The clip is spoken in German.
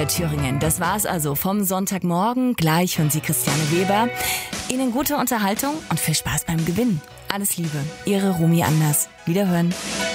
Thüringen. Das war's also vom Sonntagmorgen. Gleich hören Sie Christiane Weber. Ihnen gute Unterhaltung und viel Spaß beim Gewinnen. Alles Liebe, Ihre Romy Anders. Wiederhören.